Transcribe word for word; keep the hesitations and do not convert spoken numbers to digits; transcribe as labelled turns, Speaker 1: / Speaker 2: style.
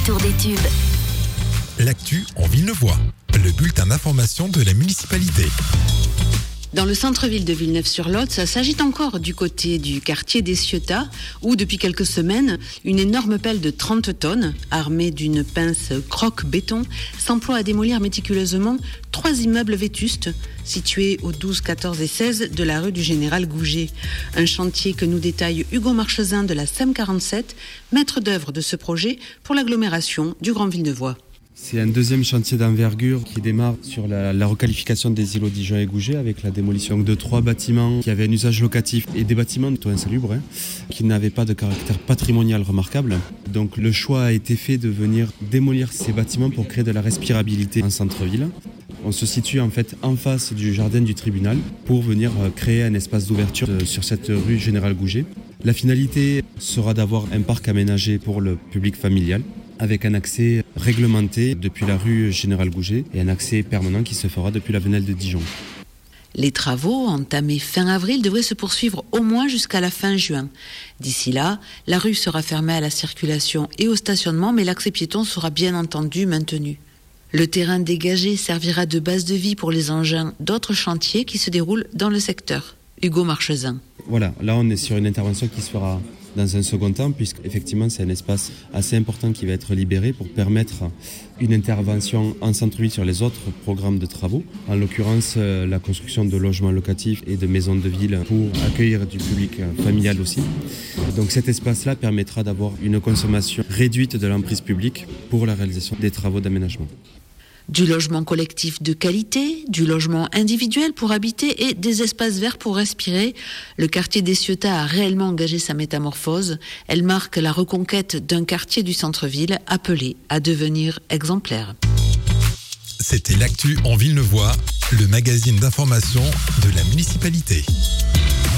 Speaker 1: détour des tubes.
Speaker 2: L'actu en Villeneuvois, le bulletin d'information de la municipalité.
Speaker 3: Dans le centre-ville de Villeneuve-sur-Lot, ça s'agite encore du côté du quartier des Ciotat, où depuis quelques semaines, une énorme pelle de trente tonnes, armée d'une pince croque-béton, s'emploie à démolir méticuleusement trois immeubles vétustes, situés aux douze, quatorze et seize de la rue du Général Gouget. Un chantier que nous détaille Hugo Marchesin de la S E M quarante-sept, maître d'œuvre de ce projet pour l'agglomération du Grand Villeneuvois.
Speaker 4: C'est un deuxième chantier d'envergure qui démarre sur la, la requalification des îlots Dijon et Gouget avec la démolition de trois bâtiments qui avaient un usage locatif et des bâtiments plutôt insalubres hein, qui n'avaient pas de caractère patrimonial remarquable. Donc le choix a été fait de venir démolir ces bâtiments pour créer de la respirabilité en centre-ville. On se situe en fait en face du jardin du tribunal pour venir créer un espace d'ouverture sur cette rue Général Gouget. La finalité sera d'avoir un parc aménagé pour le public familial, avec un accès réglementé depuis la rue Général Gouget et un accès permanent qui se fera depuis la Venelle de Dijon.
Speaker 3: Les travaux, entamés fin avril, devraient se poursuivre au moins jusqu'à la fin juin. D'ici là, la rue sera fermée à la circulation et au stationnement, mais l'accès piéton sera bien entendu maintenu. Le terrain dégagé servira de base de vie pour les engins d'autres chantiers qui se déroulent dans le secteur. Hugo Marchesin.
Speaker 4: Voilà, là on est sur une intervention qui se fera dans un second temps, puisque effectivement c'est un espace assez important qui va être libéré pour permettre une intervention en centre-ville sur les autres programmes de travaux, en l'occurrence euh, la construction de logements locatifs et de maisons de ville pour accueillir du public euh, familial aussi. Donc cet espace-là permettra d'avoir une consommation réduite de l'emprise publique pour la réalisation des travaux d'aménagement.
Speaker 3: Du logement collectif de qualité, du logement individuel pour habiter et des espaces verts pour respirer. Le quartier des Ciotat a réellement engagé sa métamorphose. Elle marque la reconquête d'un quartier du centre-ville appelé à devenir exemplaire.
Speaker 2: C'était l'actu en Villeneuvois, le magazine d'information de la municipalité.